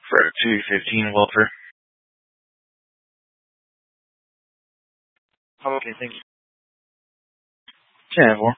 For a 215 welfare. Okay, thank you. 10-4.